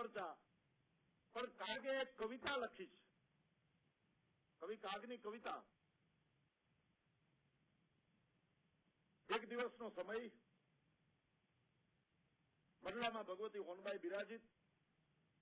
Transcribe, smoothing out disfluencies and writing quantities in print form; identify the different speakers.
Speaker 1: પરચા, પણ કાગે એક કવિતા લખી છે. કવિ કાગની કવિતા. એક દિવસનો સમય, મંડળામાં ભગવતી હોનબાઈ બિરાજિત,